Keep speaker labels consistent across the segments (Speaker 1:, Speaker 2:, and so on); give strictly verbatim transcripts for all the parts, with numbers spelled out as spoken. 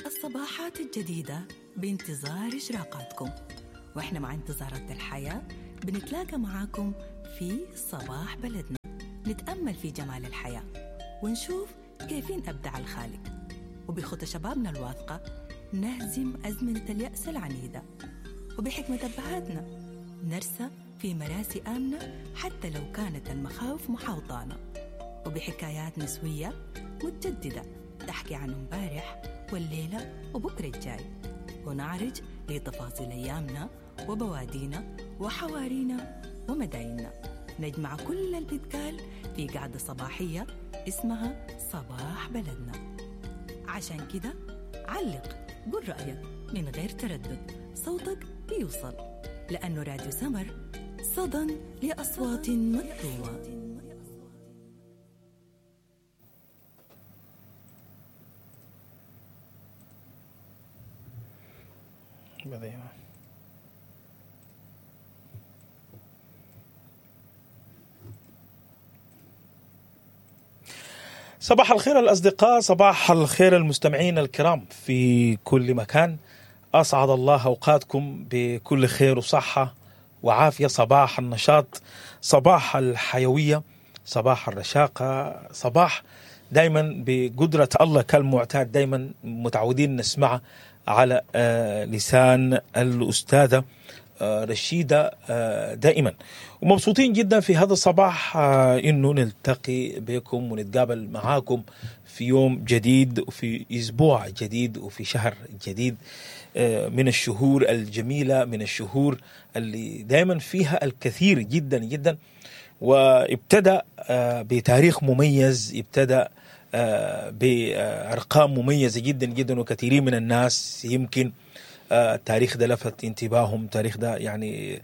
Speaker 1: الصباحات الجديدة بانتظار إشراقاتكم، وإحنا مع انتظارات الحياة بنتلاقى معاكم في صباح بلدنا، نتأمل في جمال الحياة ونشوف كيفين أبدع الخالق، وبخطى شبابنا الواثقة نهزم أزمنة اليأس العنيدة، وبحكمة أبهاتنا نرسى في مراسي آمنة حتى لو كانت المخاوف محاوطانا، وبحكايات نسوية متجددة تحكي عن امبارح والليلة وبكرة الجاي، ونعرج لتفاصيل أيامنا وبوادينا وحوارينا ومدايننا، نجمع كل اللي بيتقال في قعدة صباحية اسمها صباح بلدنا. عشان كده علق، قل رأيك من غير تردد، صوتك بيوصل، لأنه راديو سمر صدى لأصوات مطلوبة.
Speaker 2: صباح الخير الأصدقاء، صباح الخير المستمعين الكرام في كل مكان، أسعد الله أوقاتكم بكل خير وصحة وعافية. صباح النشاط، صباح الحيوية، صباح الرشاقة، صباح دايما بقدرة الله كالمعتاد دايما متعودين نسمع على لسان الأستاذة رشيدة دائما، ومبسوطين جدا في هذا الصباح إنه نلتقي بكم ونتقابل معاكم في يوم جديد وفي أسبوع جديد وفي شهر جديد من الشهور الجميلة، من الشهور اللي دائما فيها الكثير جدا جدا، وابتدأ بتاريخ مميز، ابتدأ بأرقام مميزة جدا جدا، وكثيرين من الناس يمكن التاريخ ده لفت انتباههم، التاريخ ده يعني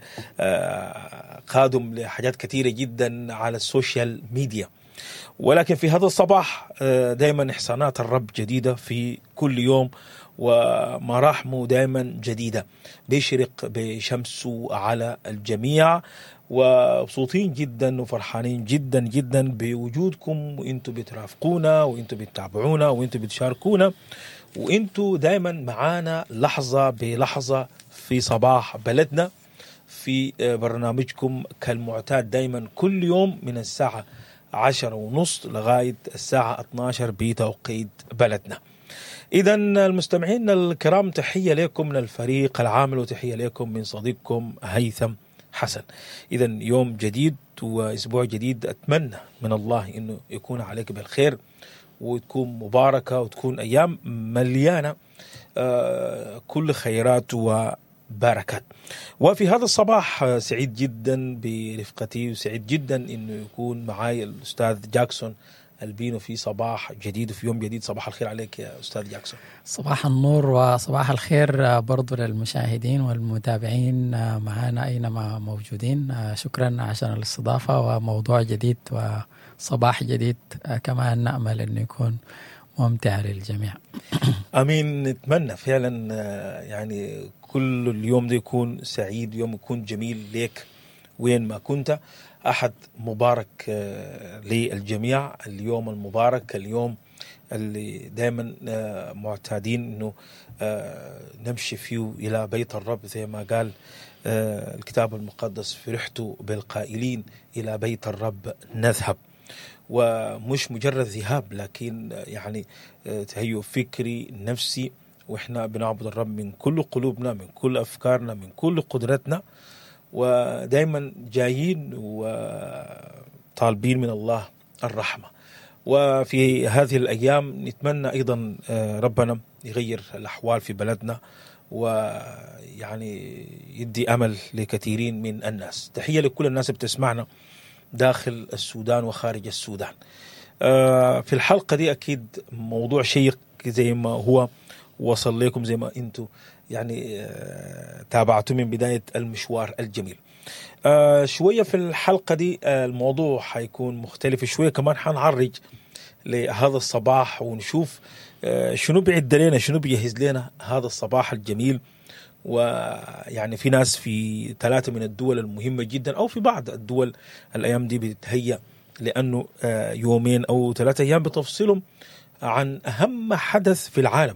Speaker 2: قادم لحاجات كثيرة جدا على السوشيال ميديا. ولكن في هذا الصباح دائما إحسانات الرب جديدة في كل يوم، ومراحمه دائما جديدة، بيشرق بشمسه على الجميع، ومبسوطين جدا وفرحانين جدا جدا بوجودكم، وانتم بترافقونا وانتم بتتابعونا وانتم بتشاركونا، وانتوا دايما معانا لحظة بلحظة في صباح بلدنا، في برنامجكم كالمعتاد دايما كل يوم من الساعة عشرة ونص لغاية الساعة اثناشر بتوقيت بلدنا. إذا المستمعين الكرام، تحية لكم من الفريق العامل، وتحية لكم من صديقكم هيثم حسن. إذا يوم جديد وأسبوع جديد، أتمنى من الله إنه يكون عليك بالخير، وتكون مباركة، وتكون أيام مليانة آه كل خيرات وبركات. وفي هذا الصباح سعيد جدا برفقتي، وسعيد جدا إنه يكون معي الأستاذ جاكسون البينو في صباح جديد وفي يوم جديد. صباح الخير عليك يا أستاذ جاكسون.
Speaker 3: صباح النور وصباح الخير برضو للمشاهدين والمتابعين معنا أينما موجودين. شكرا عشان الاستضافة، وموضوع جديد وصباح جديد كمان نأمل أنه يكون ممتع للجميع.
Speaker 2: أمين، نتمنى فعلا يعني كل اليوم ده يكون سعيد، يوم يكون جميل ليك وين ما كنت. أحد مبارك للجميع، اليوم المبارك، اليوم اللي دائما معتادين أنه نمشي فيه إلى بيت الرب، زي ما قال الكتاب المقدس: فرحت بالقائلين إلى بيت الرب نذهب. ومش مجرد ذهاب، لكن يعني تهيؤ فكري نفسي، وإحنا بنعبد الرب من كل قلوبنا، من كل أفكارنا، من كل قدرتنا، ودائما جايين وطالبين من الله الرحمة. وفي هذه الأيام نتمنى أيضا ربنا يغير الأحوال في بلدنا، ويعني يدي أمل لكثيرين من الناس. تحية لكل الناس بتسمعنا داخل السودان وخارج السودان. في الحلقة دي أكيد موضوع شيق زي ما هو وصل لكم، زي ما أنتم يعني تابعتوا من بداية المشوار الجميل. آه شوية في الحلقة دي آه الموضوع حيكون مختلف شوية، كمان حنعرج لهذا الصباح ونشوف آه شنو بيعد لنا، شنو بيجهز لنا هذا الصباح الجميل. ويعني في ناس في ثلاثة من الدول المهمة جدا، أو في بعض الدول الأيام دي بتتهيأ لأنه آه يومين أو ثلاثة أيام بتفصلهم عن أهم حدث في العالم،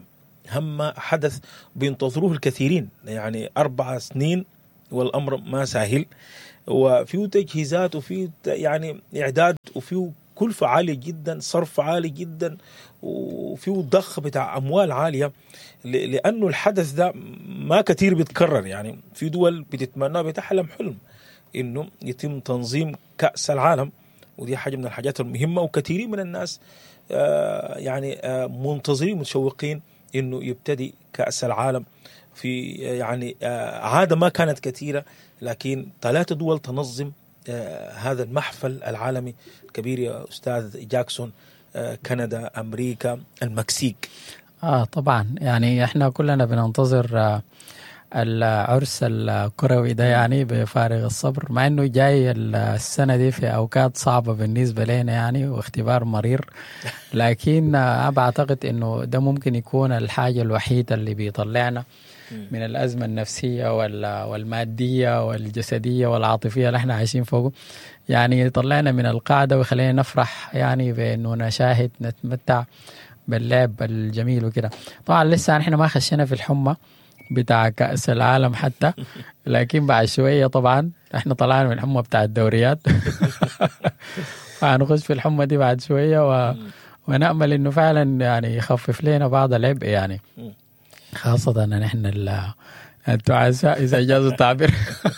Speaker 2: هم حدث بينتظروه الكثيرين، يعني أربع سنين والأمر ما سهل، وفيه تجهيزات وفيه يعني إعداد وفيه كلفة عالية جدا، صرف عالي جدا، وفيه ضخ بتاع أموال عالية، لأنه الحدث ده ما كتير بيتكرر. يعني في دول بتتمنى بتحلم حلم إنه يتم تنظيم كأس العالم، ودي حاجة من الحاجات المهمة، وكثيرين من الناس آه يعني آه منتظرين متشوقين إنه يبتدي كأس العالم في يعني آه عادة ما كانت كثيرة، لكن ثلاثة دول تنظم آه هذا المحفل العالمي الكبير يا أستاذ جاكسون، آه كندا، أمريكا، المكسيك.
Speaker 3: آه طبعا يعني إحنا كلنا بننتظر آه العرس الكروي ده يعني بفارغ الصبر، مع انه جاي السنه دي في اوقات صعبه بالنسبه لنا يعني واختبار مرير، لكن انا بعتقد انه ده ممكن يكون الحاجه الوحيده اللي بيطلعنا من الازمه النفسيه والماديه والجسديه والعاطفيه اللي احنا عايشين فوقه، يعني يطلعنا من القاعده ويخلينا نفرح يعني بانه نشاهد نتمتع باللعب الجميل وكده. طبعا لسه احنا ما خشينا في الحمى بتاع كأس العالم حتى، لكن بعد شوية طبعا احنا طلعنا من الحمى بتاع الدوريات فهنخش في الحمى دي بعد شوية و... ونأمل انه فعلا يعني يخفف لنا بعض العبء، يعني خاصة ان احنا التعاساء اذا جاز التعبير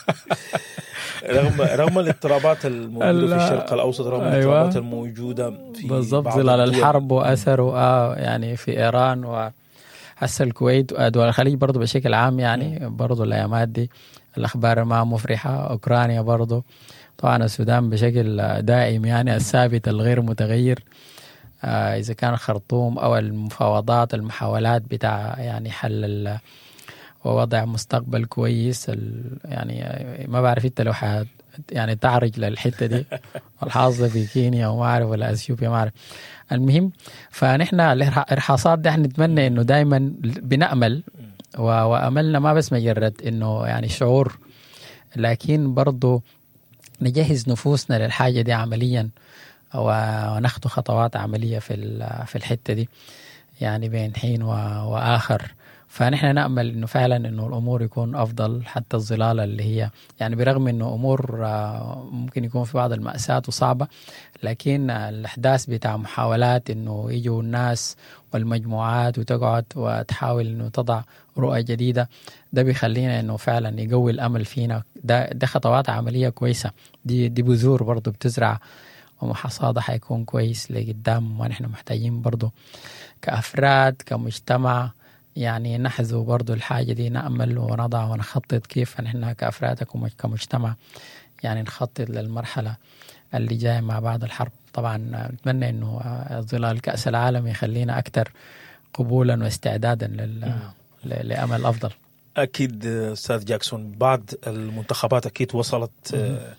Speaker 2: رغم رغم الاضطرابات الموجودة في الشرق الأوسط، رغم
Speaker 3: أيوة.
Speaker 2: الاضطرابات الموجودة في
Speaker 3: بالضبط ظلال الحرب وأثره آه يعني في إيران و هسه الكويت ودول الخليج برضو بشكل عام، يعني برضو الأيامات دي الأخبار ما مفرحة. أوكرانيا برضو، طبعا السودان بشكل دائم يعني الثابت الغير متغير، آه إذا كان خرطوم أو المفاوضات المحاولات بتاع يعني حل ووضع مستقبل كويس، يعني ما بعرف انت لو حد يعني تعرج للحته دي الحاصله في كينيا وما اعرف ولا اثيوبيا ما اعرف. المهم فنحن الارهاصات دي احنا نتمنى انه دائما بنامل، واملنا ما بس مجرد انه يعني شعور، لكن برضو نجهز نفوسنا للحاجه دي عمليا وناخذ خطوات عمليه في في الحته دي يعني بين حين واخر. فنحن نأمل إنه فعلا إنه الأمور يكون أفضل، حتى الظلال اللي هي يعني برغم إنه أمور ممكن يكون في بعض المأساة وصعبة، لكن الأحداث بتاع محاولات إنه يجوا الناس والمجموعات وتقعد وتحاول إنه تضع رؤى جديدة، ده بيخلينا إنه فعلا يقوي الأمل فينا. ده ده خطوات عملية كويسة، دي دي بذور برضو بتزرع ومحصادة حيكون كويس لقدام. ونحن محتاجين برضو كأفراد كمجتمع يعني نحذو برضو الحاجة دي، نأمل ونضع ونخطط كيف نحن كأفراد كمجتمع يعني نخطط للمرحلة اللي جاية مع بعد الحرب. طبعا نتمنى إنه ظلال كأس العالم يخلينا أكثر قبولا واستعدادا لل... لأمل أفضل.
Speaker 2: أكيد أستاذ جاكسون، بعض المنتخبات أكيد وصلت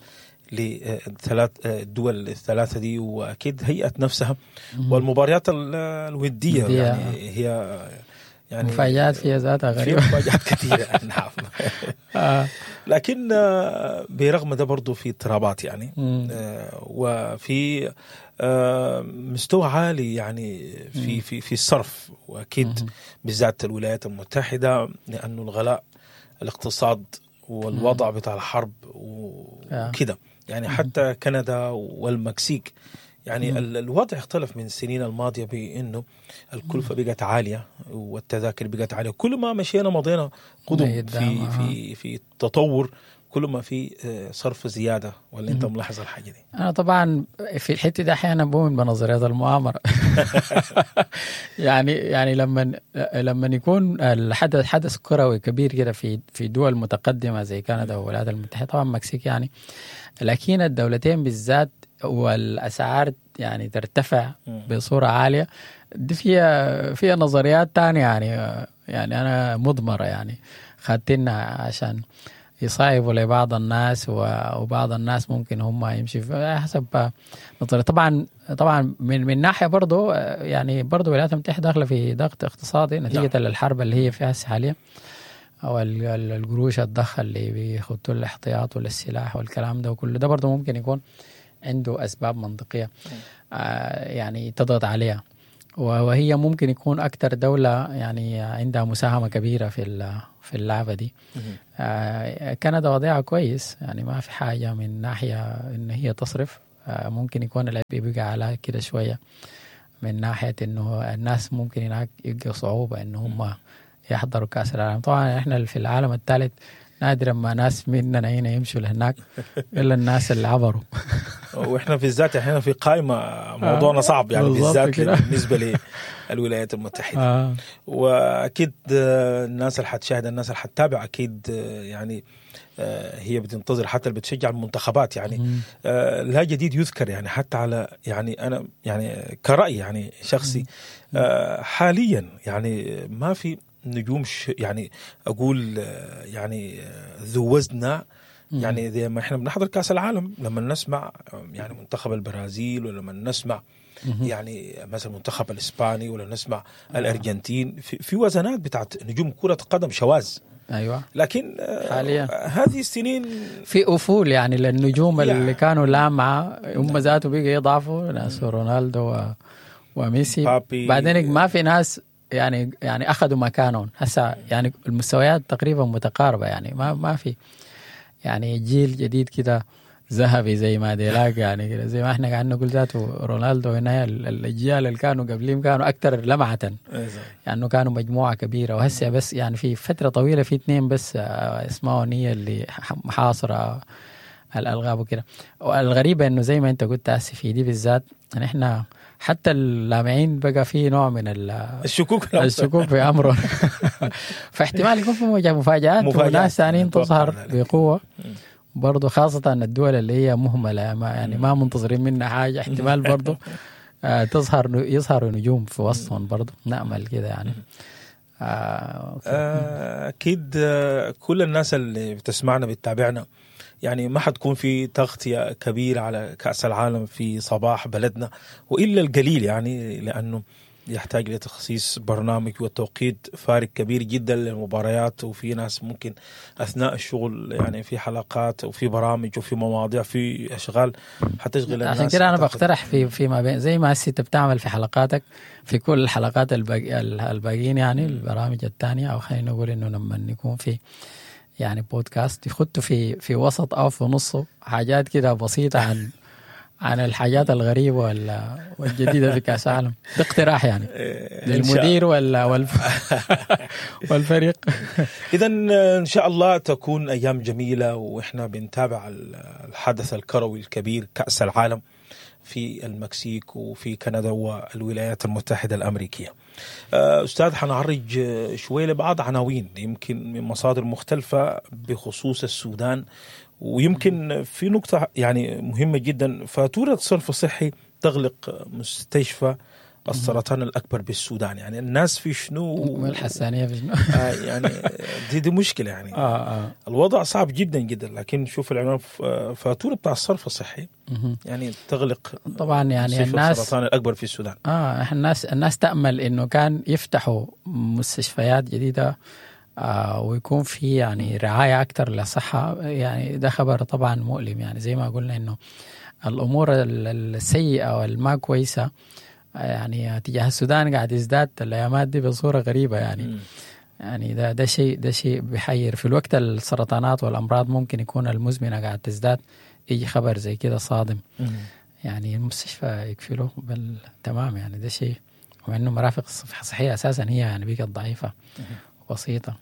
Speaker 2: لثلاث الدول الثلاثة دي، وأكيد هيئت نفسها، والمباريات الودية يعني هي يعني
Speaker 3: مفاجآت فيها ذاتها غريبة،
Speaker 2: في مفاجآت كثيرة نعم. لكن برغم ده برضو في اضطرابات يعني، وفي مستوى عالي يعني في في في الصرف، واكيد بالذات الولايات المتحدة، لأنه الغلاء الاقتصاد والوضع بتاع الحرب وكده يعني. حتى كندا والمكسيك يعني مم. الوضع اختلف من السنين الماضية بأنه الكلفة بقت عالية والتذاكر بقت عالية. كل ما مشينا مضينا قدم في في في التطور، كل ما في صرف زيادة. ولا أنت ملاحظ الحاجة دي؟
Speaker 3: أنا طبعا في الحتة دي أحيانا بؤمن بنظريات المؤامرة يعني يعني لما لما يكون الحدث حدث كروي كبير كده في في دول متقدمة زي كندا والولايات المتحدة، طبعا المكسيك يعني، لكن الدولتين بالذات والأسعار يعني ترتفع بصورة عالية، دي فيها فيها نظريات تانية يعني يعني أنا مضمرة يعني خدتنا عشان يصايبوا لبعض الناس، وبعض الناس ممكن هم يمشي حسب نظرية. طبعا طبعا من من ناحية برضو يعني برضو الولايات المتحدة داخلة في ضغط اقتصادي نتيجة نعم. للحرب اللي هي فيها حاليا، أو القروش الضخة اللي بيخطوا الاحتياط والسلاح والكلام ده وكل ده برضو ممكن يكون عنده أسباب منطقية آه يعني تضغط عليها. وهي ممكن يكون أكتر دولة يعني عندها مساهمة كبيرة في في اللعبة دي. آه كندا وضعها كويس، يعني ما في حاجة من ناحية إن هي تصرف. آه ممكن يكون اللعب بيبقى على كده شوية من ناحية إنه الناس ممكن هناك يلقوا صعوبة إنه هم يحضروا كأس العالم. طبعا إحنا في العالم الثالث نادرا ما ناس مننا هنا يمشوا لهناك إلا الناس اللي عبروا.
Speaker 2: واحنا في الذات احنا في قائمة موضوعنا صعب يعني بالذات بالنسبة للولايات المتحدة. آه. واكيد الناس اللي حتشاهد الناس اللي حتتابع اكيد يعني هي بتنتظر حتى اللي بتشجع المنتخبات يعني لا جديد يذكر يعني حتى على يعني انا يعني كرأي يعني شخصي حاليا يعني ما في نجوم يعني اقول يعني ذو وزنة يعني زي ما احنا بنحضر كأس العالم لما نسمع يعني منتخب البرازيل ولما نسمع يعني مثلا المنتخب الاسباني ولا نسمع الارجنتين في, في وزنات بتاعت نجوم كرة قدم شواذ.
Speaker 3: ايوه
Speaker 2: لكن
Speaker 3: حاليا
Speaker 2: هذه السنين
Speaker 3: في افول يعني للنجوم يعني اللي كانوا لامعه هم ذاته بقى يضعفوا ناس رونالدو وميسي بابي. بعدين ما في ناس يعني يعني اخذوا مكانهم هسه يعني المستويات تقريبا متقاربه يعني ما ما في يعني جيل جديد كده ذهبي زي ما ديلاك يعني كده زي ما احنا قاعدين نقول ذاته رونالدو هنا الاجيال اللي كانوا قبلهم كانوا اكثر لمعه يعني كانوا مجموعه كبيره. وهسه بس يعني في فتره طويله في اثنين بس اسمعوا نيه اللي محاصره الالغاب وكده. والغريبه انه زي ما انت قلت هسه في دي بالذات يعني احنا حتى اللامعين بقى فيه نوع من
Speaker 2: الشكوك
Speaker 3: الشكوك في امره. فاحتمال يكون في مفاجآت وناس ثانيين تظهر بقوه برضو، خاصة الدول اللي هي مهملة ما يعني ما منتظرين منها حاجة احتمال برضو آه تظهر يظهروا نجوم في وسطهم برضو نأمل كده يعني.
Speaker 2: آه أكيد آه كل الناس اللي بتسمعنا بتتابعنا يعني ما حتكون في تغطية كبيرة على كأس العالم في صباح بلدنا وإلا القليل يعني لأنه يحتاج لتخصيص برنامج والتوقيت فارق كبير جدا للمباريات، وفي ناس ممكن أثناء الشغل يعني في حلقات وفي برامج وفي مواضيع في أشغال حتشغل الناس.
Speaker 3: عشان كده أنا بقترح في فيما بين زي ما هسه بتعمل في حلقاتك في كل الحلقات الباقي الباقيين يعني البرامج الثانية، أو خلينا نقول إنه لما يكون في يعني بودكاست يخطوا في في وسط أو في نصه حاجات كده بسيطة عن عن الحاجات الغريبة والجديدة في كأس العالم. ده اقتراح يعني للمدير ولا والفريق.
Speaker 2: إذا إن شاء الله تكون أيام جميلة وإحنا بنتابع الحدث الكروي الكبير كأس العالم في المكسيك وفي كندا والولايات المتحدة الأمريكية. أستاذ حنعرج شوي لبعض عناوين يمكن من مصادر مختلفة بخصوص السودان، ويمكن في نقطة يعني مهمة جدا، فاتورة صرف صحي تغلق مستشفى السرطان الأكبر بالسودان. يعني الناس في شنو
Speaker 3: الحسانية في شنو
Speaker 2: آه يعني دي, دي مشكلة يعني
Speaker 3: آه آه.
Speaker 2: الوضع صعب جدا جدا، لكن شوف العنوان فاتورة بتاع الصرف الصحي يعني تغلق
Speaker 3: طبعا يعني الناس
Speaker 2: السرطان الأكبر في السودان.
Speaker 3: آه الناس الناس تأمل إنه كان يفتحوا مستشفيات جديدة آه ويكون في يعني رعاية أكتر للصحة. يعني ده خبر طبعا مؤلم، يعني زي ما قلنا إنه الأمور السيئة والما كويسة يعني تجاه السودان قاعد يزداد الأيامات دي بصورة غريبة يعني م. يعني ده ده شيء ده شيء بيحير. في الوقت السرطانات والأمراض ممكن يكون المزمنة قاعد تزداد، يجي خبر زي كده صادم م. يعني المستشفى يكفله بل تمام يعني ده شيء، وإنه مرافق الصحية أساسا هي يعني بقت ضعيفة بسيطة.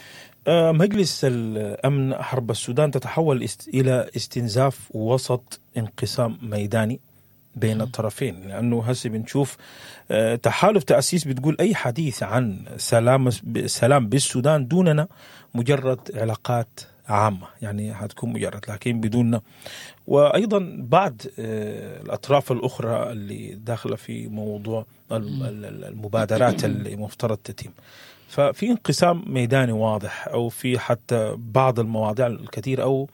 Speaker 2: مجلس الأمن حرب السودان تتحول إلى استنزاف وسط انقسام ميداني بين الطرفين، لأنه هسه بنشوف تحالف تأسيس بتقول أي حديث عن سلام سلام بالسودان دوننا مجرد علاقات عامة، يعني هتكون مجرد لكن بدوننا. وأيضا بعض الأطراف الأخرى اللي داخلة في موضوع المبادرات اللي مفترض تتم، ففي انقسام ميداني واضح، أو في حتى بعض المواضيع الكثير أو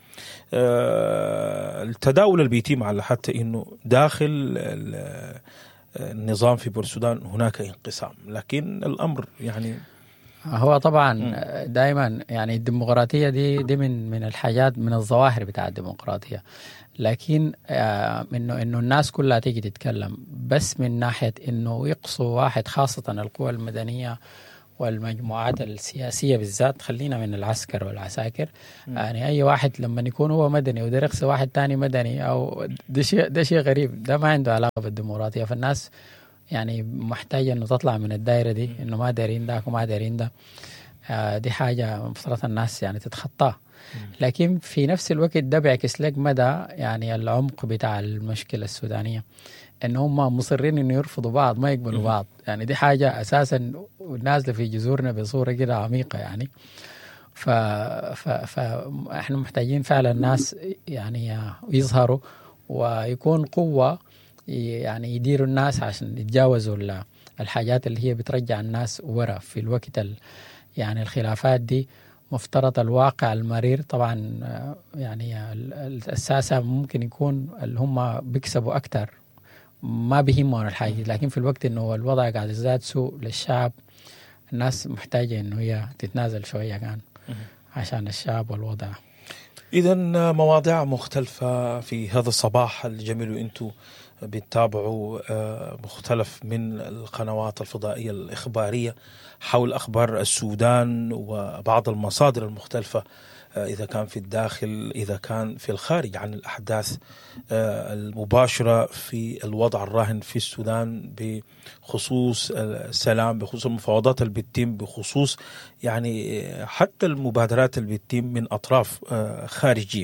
Speaker 2: التداول اللي بيتم على حتى إنه داخل النظام في بورسودان هناك انقسام، لكن الأمر يعني
Speaker 3: هو طبعا دائما يعني الديمقراطية دي دي من من الحاجات من الظواهر بتاع الديمقراطية، لكن آه انه انه الناس كلها تيجي تتكلم بس من ناحية انه يقصوا واحد، خاصة القوى المدنية والمجموعات السياسية بالذات، خلينا من العسكر والعساكر. م. يعني أي واحد لما يكون هو مدني وده يقصي واحد تاني مدني أو ده شيء ده شيء غريب، ده ما عنده علاقة بالديمقراطية. فالناس يعني محتاجة إنه تطلع من الدائرة دي، إنه ما دارين ده وما دارين ده. آه دي حاجة مفترض الناس يعني تتخطاها. لكن في نفس الوقت ده بيعكس لك مدى يعني العمق بتاع المشكلة السودانية، ان هم مصرين انه يرفضوا بعض، ما يقبلوا بعض. يعني دي حاجه اساسا نازله في جذورنا بصوره كده عميقه يعني. ف ف فاحنا محتاجين فعلا الناس يعني يظهروا ويكون قوه، يعني يديروا الناس عشان يتجاوزوا الحاجات اللي هي بترجع الناس ورا في الوقت ال يعني الخلافات دي. مفترض الواقع المرير طبعا يعني الساسة ممكن يكون اللي هم بيكسبوا اكثر، ما بيهمهم الحاجة، لكن في الوقت انه الوضع قاعد يزداد سوء للشعب، الناس محتاجة انه هي تتنازل شوية كان عشان الشعب والوضع.
Speaker 2: إذا مواضيع مختلفة في هذا الصباح الجميل، وانتم بتتابعوا مختلف من القنوات الفضائية الإخبارية حول أخبار السودان وبعض المصادر المختلفة، إذا كان في الداخل إذا كان في الخارج، عن الأحداث المباشرة في الوضع الراهن في السودان بخصوص السلام، بخصوص المفاوضات اللي بتتم، بخصوص يعني حتى المبادرات اللي بتتم من أطراف خارجية.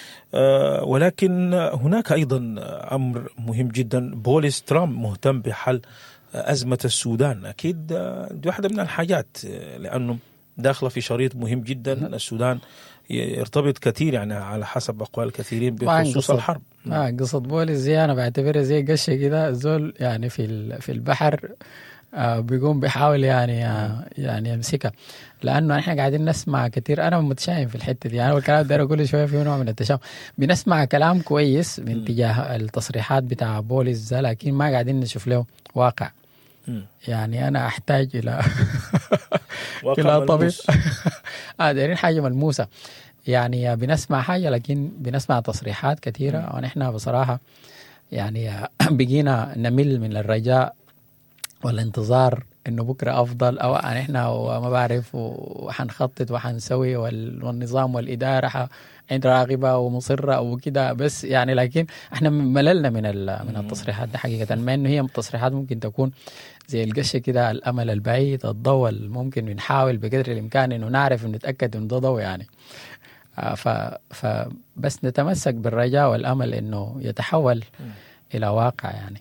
Speaker 2: ولكن هناك أيضا أمر مهم جدا، بوليس ترامب مهتم بحل أزمة السودان. أكيد دي واحدة من الحاجات، لأنه داخله في شريط مهم جدا. السودان يرتبط كثير يعني على حسب أقوال كثيرين بخصوص الحرب.
Speaker 3: آه قصة بوليس زي أنا بعتبرها زي قشة كده، الزول يعني في في البحر آه بيقوم بيحاول يعني آه يعني يمسكها، لأنه احنا قاعدين نسمع كثير. أنا متشائم في الحتة دي، أنا والكلام ده كل شوية فيه نوع من التشاؤم. بنسمع كلام كويس من تجاه التصريحات بتاع بوليس ده، لكن ما قاعدين نشوف له واقع. يعني أنا أحتاج إلى إلى طبيب آه دايرين حاجة ملموسة. يعني بنسمع حاجة لكن بنسمع تصريحات كثيرة، ونحن بصراحة يعني بقينا نمل من الرجاء والانتظار إنه بكرة أفضل، أو نحن وما بعرف وحنخطط وحنسوي والنظام والإدارة عند راغبة ومصرة وكده بس يعني. لكن احنا مللنا من من التصريحات دي حقيقة، ما إنه هي تصريحات ممكن تكون زي القشة كده، الأمل البعيد، الضوء ممكن نحاول بقدر الإمكان إنه نعرف ونتأكد إنه ده ضوء يعني. ف فبس نتمسك بالرجاء والأمل إنه يتحول إلى واقع يعني.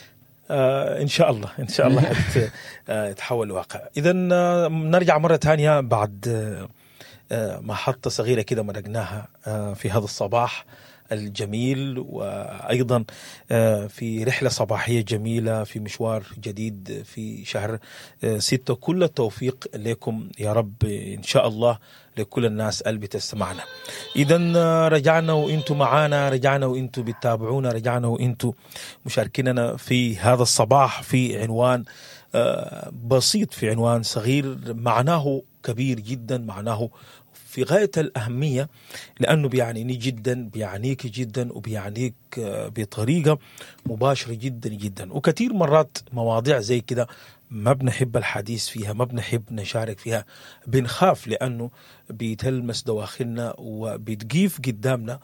Speaker 2: آه إن شاء الله إن شاء الله يتحول واقع. إذا نرجع مرة تانية بعد آه محطة صغيرة كده مرقناها آه في هذا الصباح الجميل، وأيضا في رحلة صباحية جميلة في مشوار جديد في شهر ستة. كل التوفيق لكم يا رب إن شاء الله، لكل الناس اللي بتسمعنا. إذا رجعنا وإنتوا معانا، رجعنا وإنتوا بتتابعونا، رجعنا وإنتوا مشاركيننا في هذا الصباح في عنوان بسيط، في عنوان صغير معناه كبير جدا، معناه في غاية الأهمية، لأنه بيعنيني جدا، بيعنيك جدا، وبيعنيك بطريقة مباشرة جدا جدا. وكثير مرات مواضيع زي كده ما بنحب الحديث فيها، ما بنحب نشارك فيها، بنخاف لأنه بيتلمس دواخلنا وبتجيف قدامنا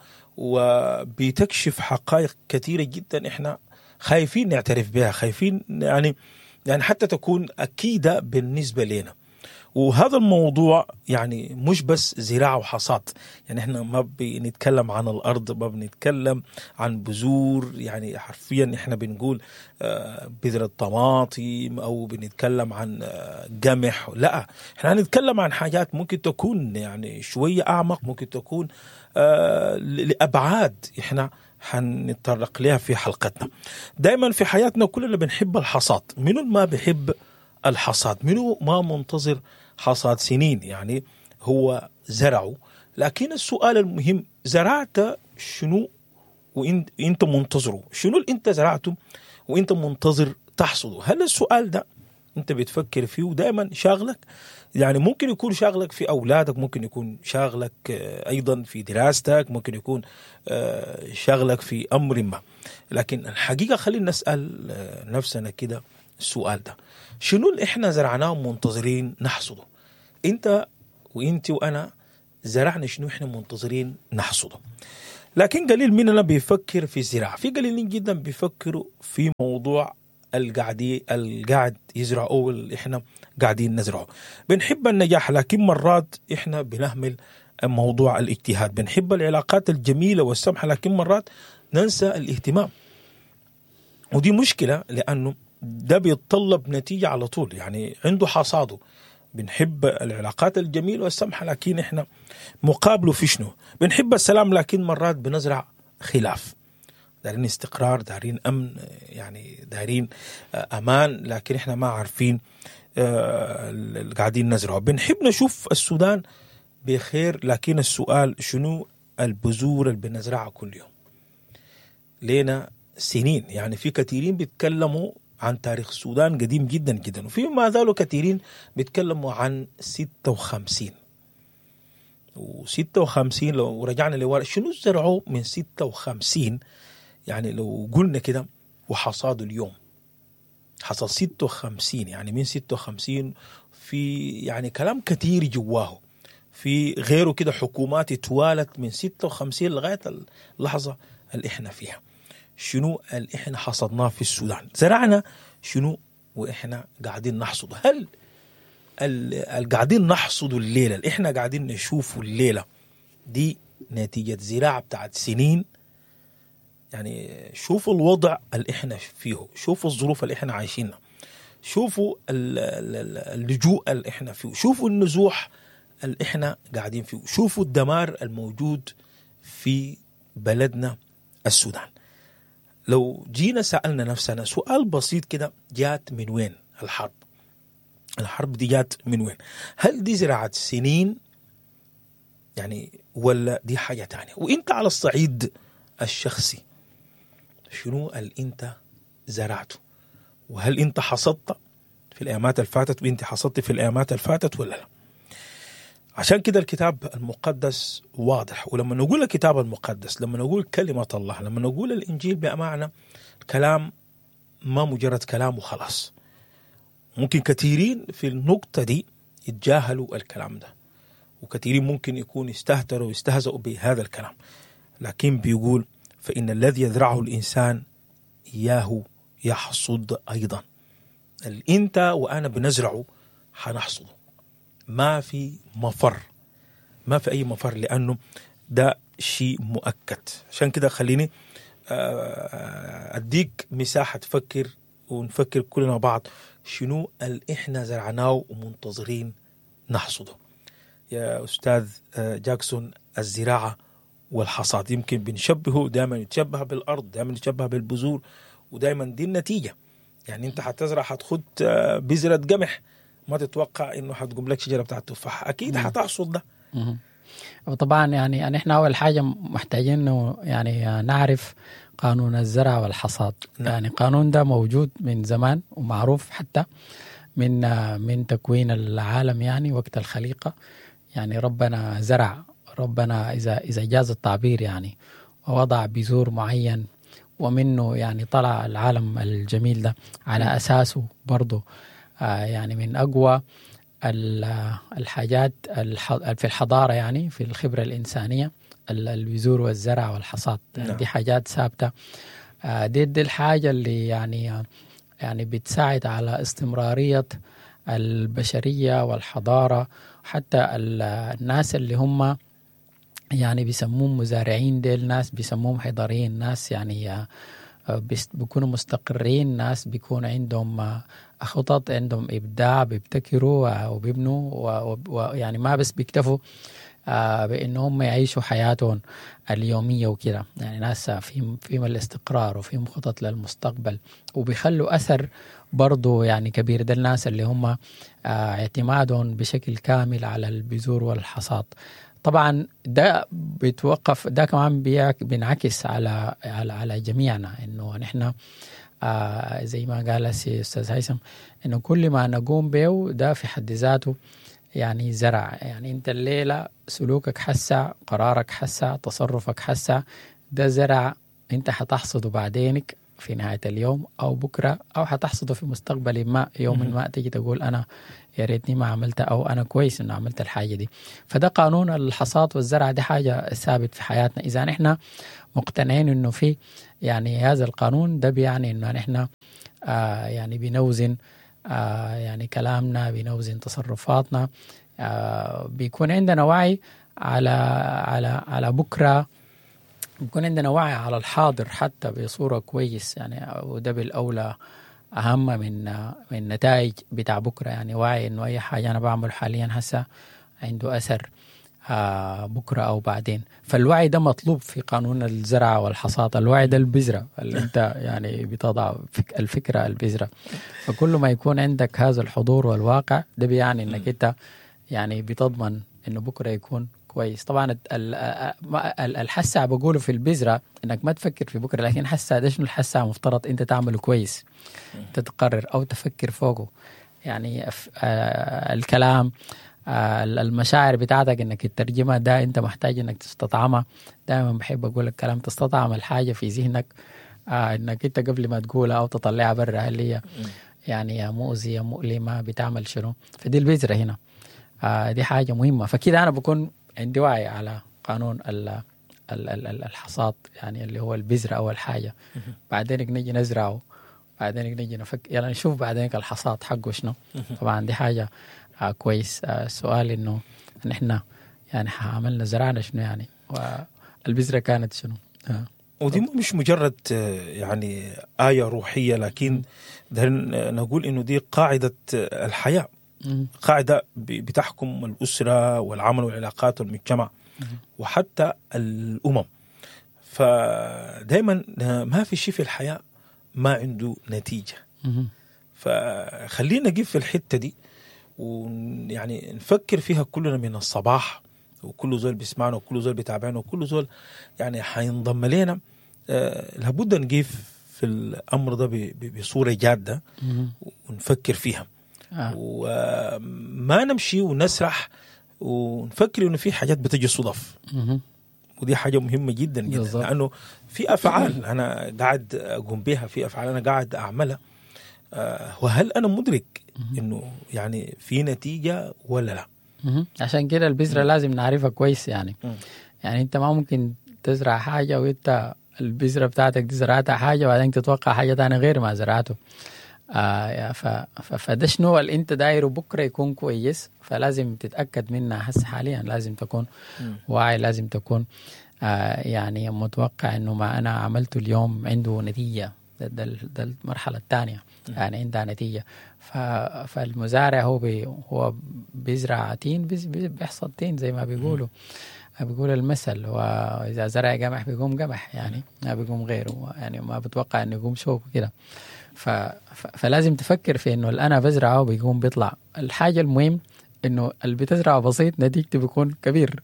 Speaker 2: وبتكشف حقائق كثيرة جدا احنا خايفين نعترف بها، خايفين يعني يعني حتى تكون أكيدة بالنسبة لنا. وهذا الموضوع يعني مش بس زراعة وحصاد، يعني احنا ما بنتكلم عن الأرض، ما بنتكلم عن بذور، يعني حرفيا احنا بنقول بذرة طماطم أو بنتكلم عن قمح، لا، احنا هنتكلم عن حاجات ممكن تكون يعني شوية أعمق، ممكن تكون لأبعاد احنا هنتطرق لها في حلقتنا. دائما في حياتنا كلنا بنحب الحصاد، منو ما بيحب الحصاد؟ منو ما منتظر حصاد سنين يعني هو زرعه؟ لكن السؤال المهم، زرعت شنو وانت منتظره؟ شنو اللي انت زرعته وانت منتظر تحصده؟ هل السؤال ده أنت بتفكر فيه ودائما شاغلك. يعني ممكن يكون شاغلك في أولادك، ممكن يكون شاغلك أيضا في دراستك، ممكن يكون شاغلك في أمر ما. لكن الحقيقة خلينا نسأل نفسنا كده السؤال ده: شنو اللي إحنا زرعناه منتظرين نحصده؟ أنت وإنتي وأنا زرعنا شنو إحنا منتظرين نحصده؟ لكن قليل مننا بيفكر في الزراعة، في قليلين جدا بيفكروا في موضوع القاعدي القاعد يزرعوا أو اللي إحنا قاعدين نزرعه. بنحب النجاح لكن مرات إحنا بنهمل موضوع الاجتهاد. بنحب العلاقات الجميلة والسمحة لكن مرات ننسى الاهتمام، ودي مشكلة لأنه ده بيتطلب نتيجة على طول، يعني عنده حصاده. بنحب العلاقات الجميلة والسمحة لكن إحنا مقابله في شنو؟ بنحب السلام لكن مرات بنزرع خلاف. دارين استقرار، دارين أمن، يعني دارين أمان، لكن إحنا ما عارفين اللي قاعدين نزرعه. بنحب نشوف السودان بخير لكن السؤال شنو البذور اللي بنزرعها كل يوم؟ لينا سنين، يعني في كثيرين بيتكلموا عن تاريخ السودان قديم جدا جدا، وفي ما زالوا كثيرين بيتكلموا عن ستة وخمسين وستة وخمسين. لو رجعنا لورا شنو زرعوا من ستة وخمسين؟ يعني لو قلنا كده وحصاده اليوم، حصل ستة وخمسين، يعني من ستة وخمسين في يعني كلام كتير جواه، في غيره كده حكومات اتوالت من ستة وخمسين لغاية اللحظة اللي احنا فيها. شنو اللي احنا حصدناه في السودان؟ زرعنا شنو واحنا قاعدين نحصده؟ هل اللي قاعدين نحصده الليلة اللي احنا قاعدين نشوفه الليلة دي نتيجة زراعة بتاعت سنين؟ يعني شوفوا الوضع اللي احنا فيه، شوفوا الظروف اللي احنا عايشينها، شوفوا اللجوء اللي احنا فيه، شوفوا النزوح اللي احنا قاعدين فيه، شوفوا الدمار الموجود في بلدنا السودان. لو جينا سألنا نفسنا سؤال بسيط كده: جات من وين الحرب؟ الحرب دي جات من وين؟ هل دي زراعة سنين يعني ولا دي حاجة تانية؟ وانت على الصعيد الشخصي شنو اللي انت زرعته؟ وهل انت حصدت في الايامات الفاتت وانت حصدت في الايامات الفاتت ولا لا؟ عشان كده الكتاب المقدس واضح. ولما نقول الكتاب المقدس، لما نقول كلمة الله، لما نقول الإنجيل بمعنى كلام ما مجرد كلام وخلاص. ممكن كثيرين في النقطة دي يتجاهلوا الكلام ده، وكثيرين ممكن يكون يستهتروا ويستهزئوا بهذا الكلام، لكن بيقول: فإن الذي يزرعه الإنسان إياه يحصد أيضا. أنت وأنا بنزرعه حنحصده، ما في مفر، ما في أي مفر، لأنه ده شيء مؤكد. عشان كده خليني أديك مساحة تفكر ونفكر كلنا بعض شنو اللي إحنا زرعناه ومنتظرين نحصده. يا أستاذ جاكسون، الزراعة والحصاد يمكن بنشبهه، دائما يتشبه بالأرض، دائما يتشبه بالبذور، ودائما دي النتيجة. يعني أنت حتزرع، حتخد بذرة قمح، ما تتوقع إنه حتقوم لك شجرة بتاعت تفاح، أكيد حتحصد ده.
Speaker 3: وطبعا يعني نحن أول حاجة محتاجين إنه يعني نعرف قانون الزرع والحصاد. نعم. يعني قانون ده موجود من زمان ومعروف حتى من من تكوين العالم، يعني وقت الخليقة. يعني ربنا زرع، ربنا إذا إذا جاز التعبير يعني، ووضع بذور معين، ومنه يعني طلع العالم الجميل ده. على أساسه برضه آه يعني من أقوى الحاجات في الحضارة، يعني في الخبرة الإنسانية، البذور والزرع والحصاد. يعني دي حاجات ثابتة. آه دي, دي الحاجة اللي يعني يعني بتساعد على استمرارية البشرية والحضارة. حتى الناس اللي هم يعني بيسموهم مزارعين، ديل ناس بيسموهم حضاريين، ناس يعني بيكونوا مستقرين، ناس بيكون عندهم خطط، عندهم إبداع، بيبتكروا وبيبنوا، ويعني ما بس بيكتفوا بأنهم يعيشوا حياتهم اليومية وكده. يعني ناس فيهم فيهم الاستقرار وفيهم خطط للمستقبل، وبيخلوا أثر برضو يعني كبير. ده الناس اللي هم اعتمادهم بشكل كامل على البذور والحصاد. طبعا ده بيتوقف، ده كمان بينعكس على على على جميعنا، انه نحن آه زي ما قال أستاذ هيثم إنه كل ما نقوم به ده في حد ذاته يعني زرع. يعني أنت الليلة سلوكك حسع، قرارك حسع، تصرفك حسع، ده زرع أنت حتحصده بعدينك في نهاية اليوم أو بكرة، أو حتحصده في مستقبل ما، يوم ما تيجي تقول أنا يا ريتني ما عملت، أو أنا كويس إنه عملت الحاجة دي. فده قانون الحصاد والزرع، دي حاجة ثابت في حياتنا. إذا نحن مقتنعين إنه في يعني هذا القانون، ده بيعني إنه نحن آه يعني بنوزن آه يعني كلامنا، بنوزن تصرفاتنا، آه بيكون عندنا وعي على على على بكرة، بيكون عندنا وعي على الحاضر حتى بصورة كويس يعني. وده بالأولى أهم من من النتائج بتاع بكرة. يعني وعي إنه أي حاجة أنا بعمل حاليا هسه عنده أثر آه بكرة أو بعدين. فالوعي ده مطلوب في قانون الزرع والحصاد. الوعي ده البذرة اللي أنت يعني بتضع فك الفكرة البذرة. فكل ما يكون عندك هذا الحضور والواقع، ده بيعني إنك أنت يعني بتضمن إنه بكرة يكون كويس. طبعا الحسة بقوله في البذرة إنك ما تفكر في بكرة، لكن حسة ده شنو الحسة مفترض أنت تعمله كويس، تتقرر أو تفكر فوقه. يعني الكلام، المشاعر بتاعتك انك تترجمها، ده انت محتاج انك تستطعمها. دائما بحب اقول الكلام تستطعم الحاجه في ذهنك، آه انك انت قبل ما تقولها او تطلعها برا، هل هي يعني يا مؤذيه مؤلمه بتعمل شنو. فدي البذره هنا، آه دي حاجه مهمه. فكده انا بكون عندي وعي على قانون ال ال ال الحصاد، يعني اللي هو البذره اول حاجه. بعدين نجي نزرعه، بعدين نجي نفكر يلا نشوف بعدين الحصاد حقه شنو. طبعا دي حاجه آه كويس. آه السؤال انه نحن يعني عملنا زرعنا شنو يعني، والبذرة كانت شنو. آه.
Speaker 2: ودي مش مجرد يعني آية روحية، لكن نقول انه دي قاعدة الحياة، قاعدة بتحكم الأسرة والعمل والعلاقات والمجتمع وحتى الأمم. فدايما ما في شيء في الحياة ما عنده نتيجة. فخلينا نقف في الحتة دي ويعني نفكر فيها كلنا من الصباح، وكل زول بيسمعنا وكل زول بيتابعنا وكل زول يعني حينضم لنا. آه لابد نقف في الأمر ده بصورة جادة ونفكر فيها. آه. وما نمشي ونسرح ونفكر إنه في حاجات بتجي صدف. ودي حاجة مهمة جدا جدا بالضبط. لأنه في أفعال أنا قاعد أقوم بها، في أفعال أنا قاعد أعملها، آه وهل أنا مدرك إنه يعني في نتيجة ولا لا؟
Speaker 3: عشان كده البذرة لازم نعرفها كويس. يعني م. يعني أنت ما ممكن تزرع حاجة وأنت البذرة بتاعتك دي زرعتها حاجة وبعدين تتوقع حاجة تانية غير ما زرعته. آه فده شنو اللي أنت دايره بكرة يكون كويس، فلازم تتأكد منها هسه حاليا. لازم تكون م. واعي، لازم تكون آه يعني متوقع إنه ما أنا عملته اليوم عنده نتيجة. ده, ده, ده المرحلة الثانية يعني عندها نتيجة. فالمزارع هو بي هو بيزرع تين بيحصد تين زي ما بيقولوا، بيقول المثل، وإذا زرع قمح بيقوم قمح، يعني ما بيقوم غيره، يعني ما بتوقع إنه يقوم شوك كده. فلازم تفكر في إنه اللي أنا بزرعه بيقوم بيطلع. الحاجة المهم إنه اللي بتزرعه بسيط نتيجته بيكون كبير.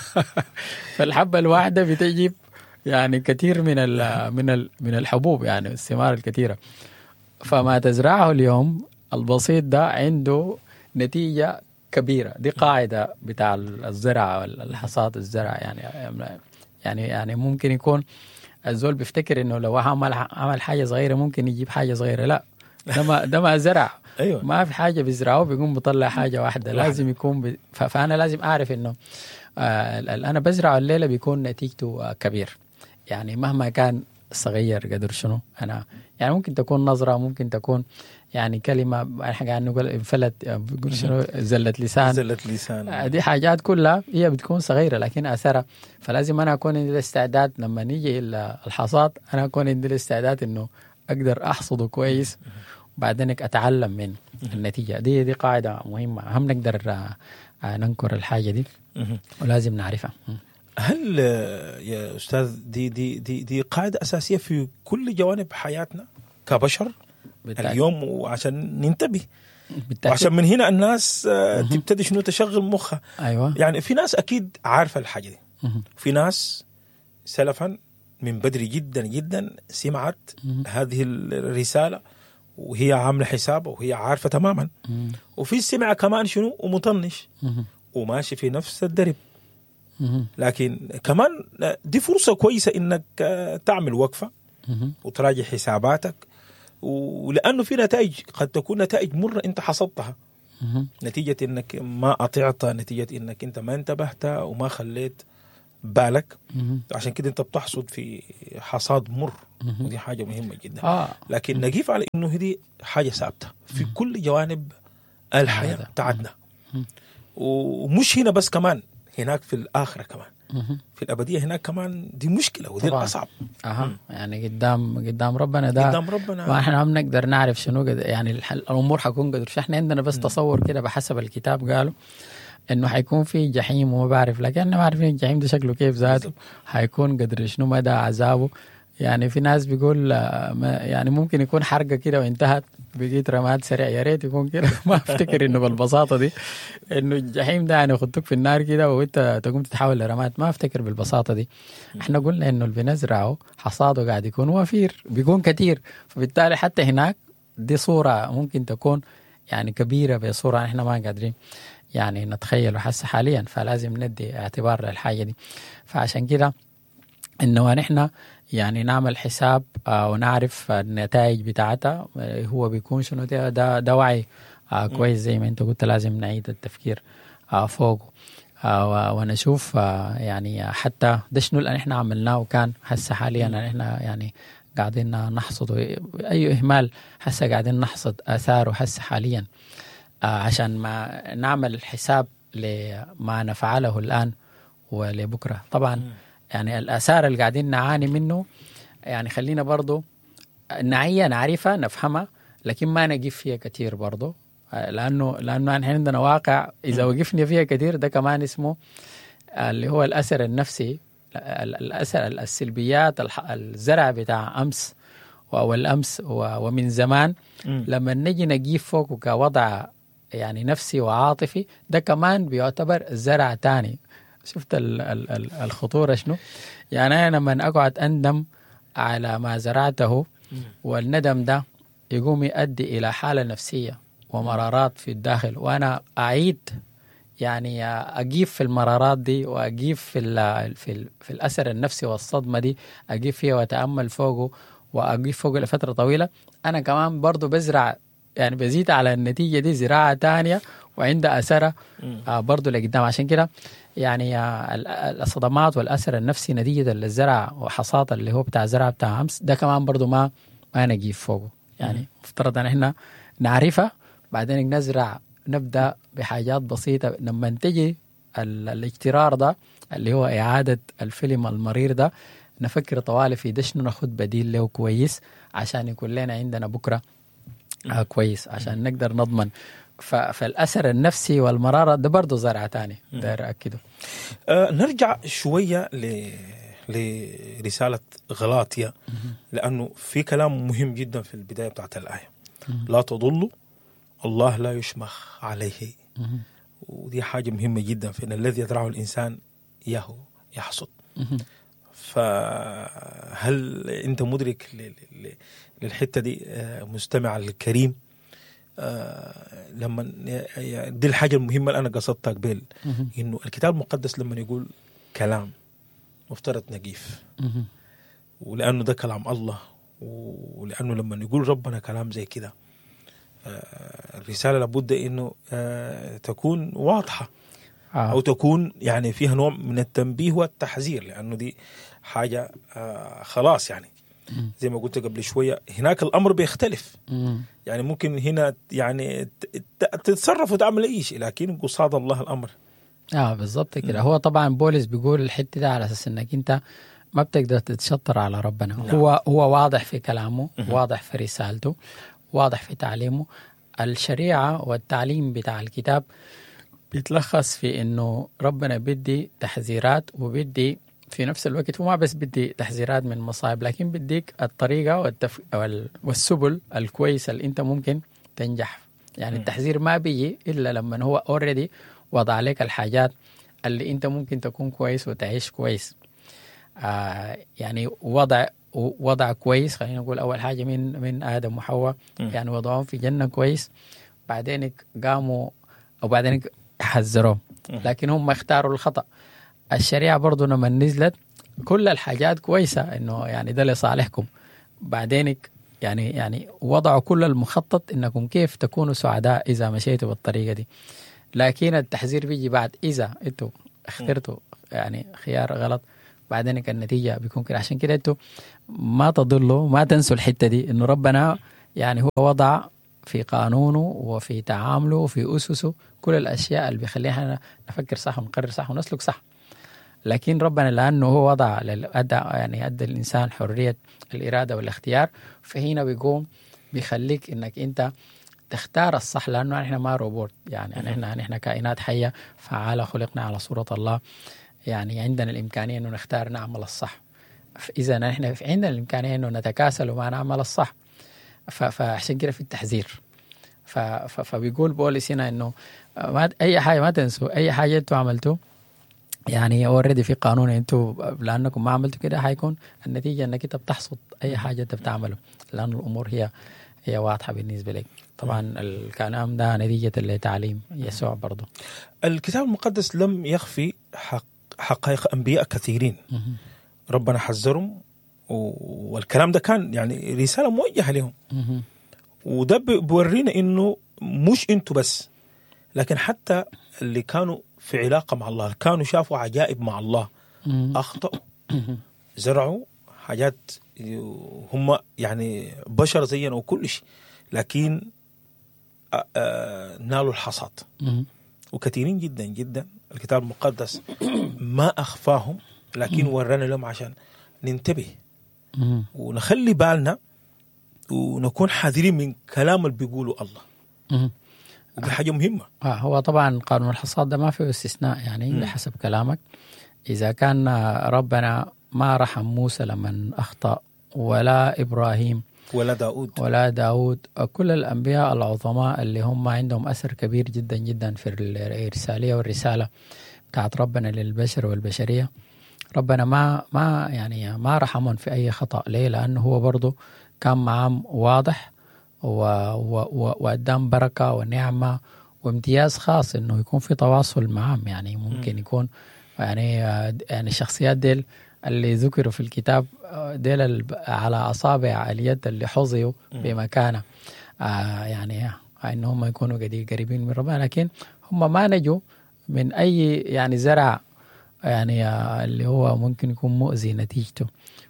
Speaker 3: فالحبة الواحدة بتجيب يعني كثير من ال من ال من الحبوب، يعني الثمار الكثيرة. فما تزرعه اليوم البسيط ده عنده نتيجة كبيرة. دي قاعدة بتاع الزرع والحصاد الزرع. يعني يعني يعني ممكن يكون الزول بيفتكر إنه لو عمل عمل حاجة صغيرة ممكن يجيب حاجة صغيرة. لا، ده ما ده ما زرع. أيوة. ما في حاجة بيزرعه بيقوم بيطلع حاجة واحدة. لازم يكون ب... فأنا لازم أعرف إنه آه أنا بزرع الليلة بيكون نتيجته آه كبير. يعني مهما كان صغير قدر شنو أنا، يعني ممكن تكون نظرة، ممكن تكون يعني كلمة احنا قاعد نقول انفلت بقول شنو زلت لسان
Speaker 2: زلت لسان
Speaker 3: دي حاجات كلها هي بتكون صغيرة لكن أثرها. فلازم أنا أكون عندي الاستعداد لما نيجي الحصاد، أنا أكون عندي الاستعداد إنه أقدر أحصده كويس وبعدين أتعلم من النتيجة دي. دي قاعدة مهمة، هم نقدر ننكر الحاجة دي ولازم نعرفها.
Speaker 2: هل يا أستاذ دي دي دي دي قاعدة أساسية في كل جوانب حياتنا كبشر بالتأكيد. اليوم وعشان ننتبه بالتأكيد. وعشان من هنا الناس تبتدي شنو تشغل مخها.
Speaker 3: أيوة.
Speaker 2: يعني في ناس أكيد عارفة الحاجة دي، في ناس سلفا من بدري جدا جدا سمعت هذه الرسالة وهي عاملة حسابه وهي عارفة تماما. وفي سمع كمان شنو ومطنش وماشي في نفس الدرب. لكن كمان دي فرصة كويسة إنك تعمل وقفة وتراجع حساباتك، ولأنه في نتائج قد تكون نتائج مرة أنت حصدتها نتيجة إنك ما أطعت، نتيجة إنك أنت ما انتبهت وما خليت بالك. عشان كده أنت بتحصد في حصاد مر، ودي حاجة مهمة جدا.
Speaker 3: آه.
Speaker 2: لكن نقيف على إنه هذه حاجة ثابتة في كل جوانب الحياة بتاعتنا، ومش هنا بس، كمان هناك في الآخرة كمان في الأبدية هناك كمان. دي مشكلة ودي الأصعب.
Speaker 3: أها يعني قدام قدام ربنا ده
Speaker 2: قدام ربنا
Speaker 3: ما احنا ما بنقدر نعرف شنو قد يعني الأمور حكون قدر. احنا عندنا بس تصور كده بحسب الكتاب قالوا إنه حيكون في جحيم وما بعرف، لكن أنا ما عارفين الجحيم ده شكله كيف ذاته، حيكون قدر شنو مدى عذابه. يعني في ناس بيقول يعني ممكن يكون حرقة كده وانتهت بقيت رماد سريع، يا ريت يكون كده. ما افتكر انه بالبساطة دي انه الجحيم ده يعني يخدوك في النار كده وانت تقوم تتحول لرماد، ما افتكر بالبساطة دي. احنا قلنا انه اللي بنزرعه حصاده قاعد يكون وفير، بيكون كتير، فبالتالي حتى هناك دي صورة ممكن تكون يعني كبيرة بصورة احنا ما قادرين يعني نتخيل وحس حاليا، فلازم ندي اعتبار للحاجة دي. فعشان كده انه نحن يعني نعمل حساب آه ونعرف النتائج بتاعتها آه هو بيكون شنو. ده ده, ده وعي آه كويس زي ما انت قلت، لازم نعيد التفكير آه فوقه آه ونشوف آه يعني حتى ده شنو اللي احنا عملناه وكان هسه حاليا احنا يعني قاعدين نحصد اي اهمال هسه قاعدين نحصد اثاره هسه حاليا آه عشان ما نعمل حساب لما نفعله الان ولبكره. طبعا يعني الآثار اللي قاعدين نعاني منه يعني خلينا برضو نعيها نعرفها نفهمها، لكن ما نقف فيها كتير برضو، لأنه لأنه نحن عندنا واقع إذا وقفنا فيها كتير ده كمان اسمه اللي هو الأثر النفسي، الأثر السلبيات الزرع بتاع أمس والأمس ومن زمان لما نجي نجيب فوقه كوضع يعني نفسي وعاطفي، ده كمان بيعتبر زرع تاني. شفت ال ال الخطورة شنو؟ يعني أنا لما أقعد أندم على ما زرعته والندم ده يقوم يؤدي إلى حالة نفسية ومرارات في الداخل، وأنا أعيد يعني أجيف في المرارات دي وأجيف في ال في, ال في الأثر النفسي والصدمة دي، أجيف فيها وأتأمل فوقه وأجيف فوقه لفترة طويلة. أنا كمان برضو بزرع يعني بزيد على النتيجة دي زراعة تانية وعندها أثرها برضو لقدام. عشان كده يعني الصدمات والأثر النفسي نتيجة للزرع وحصاد اللي هو بتاع زرع بتاع أمس ده كمان برضو ما ما نجيب فوقه. يعني مفترض أن احنا نعرفها بعدين نزرع، نبدأ بحاجات بسيطة. لما تجي الاجترار ده اللي هو إعادة الفيلم المرير ده نفكر طوالي في ده شنو ناخد بديل له كويس عشان يكون لنا عندنا بكرة آه كويس عشان نقدر نضمن. فالأثر النفسي والمرارة ده برضو زرع تاني داير أكده.
Speaker 2: أه نرجع شوية ل... لرسالة غلاطية، لأنه في كلام مهم جدا في البداية بتاعت الآية، لا تضلوا الله لا يشمخ عليه. ودي حاجة مهمة جدا، في أن الذي يزرعه الإنسان يهو يحصد. فهل أنت مدرك للحتة دي مستمع الكريم؟ آه لما دي الحاجة المهمة اللي أنا قصدتها قبل، إنه الكتاب المقدس لما يقول كلام مفترض نقيف، ولأنه ده كلام الله، ولأنه لما يقول ربنا كلام زي كده آه الرسالة لابد إنه آه تكون واضحة آه. أو تكون يعني فيها نوع من التنبيه والتحذير، لأنه دي حاجة آه خلاص يعني زي ما قلت قبل شوية هناك الأمر بيختلف. مم. يعني ممكن هنا يعني تتصرف وتعمل أي شيء، لكن قصاد الله الأمر
Speaker 3: اه بالضبط كده. هو طبعا بولس بيقول الحتة ده على أساس أنك أنت ما بتقدر تتشطر على ربنا. نعم. هو هو واضح في كلامه، مم. واضح في رسالته، واضح في تعليمه. الشريعة والتعليم بتاع الكتاب بيتلخص في أنه ربنا بدي تحذيرات وبدي في نفس الوقت هو ما بس بدي تحذيرات من مصائب، لكن بديك الطريقة والتف... والسبل الكويسة اللي انت ممكن تنجح. يعني م. التحذير ما بيجي إلا لما هو اوريدي وضع عليك الحاجات اللي انت ممكن تكون كويس وتعيش كويس. آه يعني وضع وضع كويس. خلينا نقول أول حاجة من من آدم وحواء يعني وضعهم في جنة كويس، بعدين قاموا أو بعدين حذروهم، لكن هم اختاروا الخطأ. الشريعة برضو لما نزلت كل الحاجات كويسة إنه يعني ده لصالحكم، بعدين يعني يعني وضعوا كل المخطط إنكم كيف تكونوا سعداء إذا مشيتوا بالطريقة دي. لكن التحذير بيجي بعد إذا أنتوا اخترتوا يعني خيار غلط، بعدين النتيجة بيكون كده. عشان كده أنتوا ما تضلوا، ما تنسوا الحتة دي، إنه ربنا يعني هو وضع في قانونه وفي تعامله وفي أسسه كل الأشياء اللي بيخلينا نفكر صح ونقرر صح ونسلك صح. لكن ربنا لأنه هو وضع أدى يعني أدى الإنسان حرية الإرادة والاختيار، فهنا بيقوم بيخليك إنك أنت تختار الصح، لأنه نحن ما روبوت، يعني نحن نحن كائنات حية فعالة خلقنا على صورة الله، يعني عندنا الإمكانية إنه نختار نعمل الصح. إذا نحن عندنا الإمكانية إنه نتكاسل وما نعمل الصح، فعشان كده في التحذير. فبيقول بولس هنا إنه ما أي حاجة ما تنسوا، أي حاجة أنتوا عملتوا يعني اوريدي في قانون، انتوا لانكم ما عملتوا كده حيكون النتيجه انك انت بتحصد اي حاجه انت بتعمله، لان الامور هي هي واضحه بالنسبه لك. طبعا الكلام ده نتيجه لتعليم يسوع. برضه
Speaker 2: الكتاب المقدس لم يخفي حق حقائق انبياء كثيرين ربنا حذرهم، والكلام ده كان يعني رساله موجهه لهم، وده بيورينا انه مش انتوا بس، لكن حتى اللي كانوا في علاقة مع الله، كانوا شافوا عجائب مع الله، أخطأوا، زرعوا حاجات، هم يعني بشر زينا وكل شيء، لكن نالوا الحصاد. وكثيرين جدا جدا الكتاب المقدس ما أخفاهم، لكن ورانا لهم عشان ننتبه ونخلي بالنا ونكون حذرين من كلام اللي بيقولوا الله. ودي حاجة مهمة.
Speaker 3: آه هو طبعا قانون الحصاد ده ما فيه استثناء، يعني م. بحسب كلامك إذا كان ربنا ما رحم موسى لما أخطأ، ولا إبراهيم
Speaker 2: ولا داود
Speaker 3: ولا داود كل الأنبياء العظماء اللي هم عندهم أثر كبير جدا جدا في الرسالية والرسالة بتاعت ربنا للبشر والبشرية، ربنا ما ما يعني ما رحمهم في أي خطأ. ليه؟ لأنه هو برضو كان معهم واضح وقدام بركة ونعمة وامتياز خاص إنه يكون في تواصل معهم. يعني ممكن يكون يعني يعني الشخصيات ديل اللي ذكروا في الكتاب ديل على أصابع اليد اللي حظيوا بمكانة، آه يعني إنهم يكونوا قريبين من ربنا، لكن هم ما نجوا من أي يعني زرع يعني اللي هو ممكن يكون مؤذي نتيجته.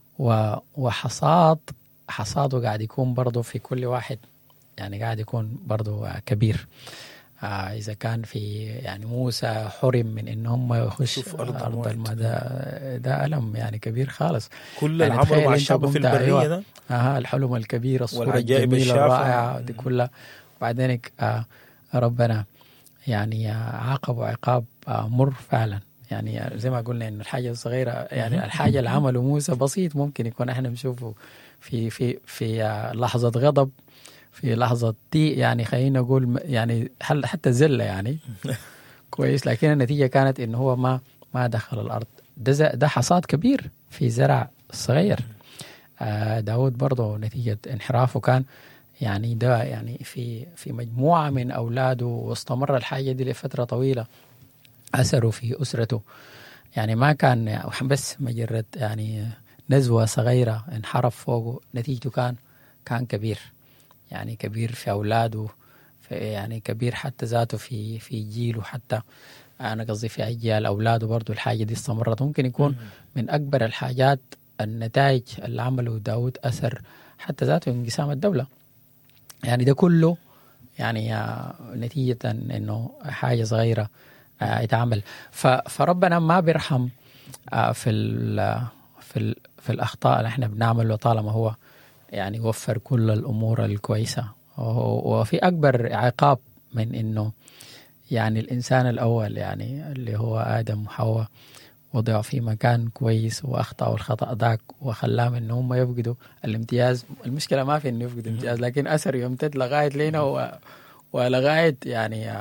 Speaker 3: وحصاد حصاده قاعد يكون برضه في كل واحد، يعني قاعد يكون برضه كبير. آه إذا كان في يعني موسى حرم من إن هم يخش أرض, أرض الماء، ده, ده ألم يعني كبير خالص.
Speaker 2: كل يعني العمر مع الشعب في البرية
Speaker 3: أيوة
Speaker 2: ده
Speaker 3: آه الحلم الكبير، الصورة الجميلة الرائعة دي كلها، وبعدين آه ربنا يعني عاقب عقاب آه مر فعلا. يعني زي ما قلنا إن الحاجة الصغيرة يعني الحاجة اللي عمله موسى بسيط، ممكن يكون احنا نشوفه في في في لحظة غضب، في لحظة ضيق، يعني خلينا نقول يعني حتى زلة يعني كويس، لكن النتيجة كانت إنه هو ما ما دخل الأرض. ده ده حصاد كبير في زرع صغير. آه داود برضه نتيجة انحرافه كان يعني ده يعني في في مجموعة من أولاده، واستمر الحاجة دي لفترة طويلة، أثره في أسرته. يعني ما كان بس مجرد يعني نزوة صغيرة انحرف فوقه، نتيجته كان كان كبير، يعني كبير في أولاده، في يعني كبير حتى ذاته في في جيله، حتى أنا قصدي في أجيال أولاده برضو الحاجة دي استمرت. ممكن يكون من أكبر الحاجات النتائج اللي عمله داود أثر حتى ذاته انقسام الدولة. يعني ده كله يعني نتيجة إنه حاجة صغيرة يتعمل. فربنا ما بيرحم في ال في ال في الأخطاء اللي احنا بنعمله، طالما هو يعني وفر كل الأمور الكويسة. وفي أكبر عقاب من إنه يعني الإنسان الأول يعني اللي هو آدم وحواء وضعوا في مكان كويس وأخطأوا الخطأ ذاك وخلاهم إن هم يفقدوا الامتياز. المشكلة ما في إنه يفقدوا امتياز، لكن أثر يمتد لغاية لينا ولغاية يعني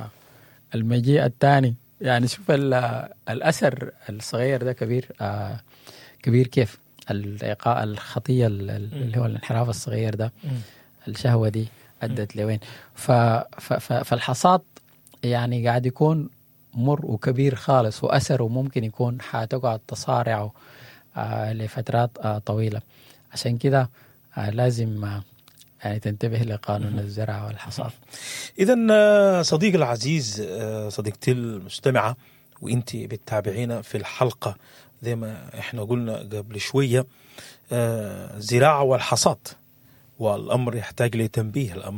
Speaker 3: المجيء الثاني. يعني شوف الأثر الصغير ده كبير، آه كبير كيف الإيقاع الخطية اللي هو الانحراف الصغير ده الشهوة دي أدت لوين. فالحصاد يعني قاعد يكون مر وكبير خالص، وأثره ممكن يكون حتقعد تصارعه آه لفترات آه طويلة. عشان كده آه لازم آه يعني تنتبه لقانون الزرع والحصاد.
Speaker 2: إذن صديق العزيز، صديقتي المستمعة وإنت بتتابعينا في الحلقة، زي ما إحنا قلنا قبل شوية، الزراعة والحصاد والأمر يحتاج لتنبيه. الأمر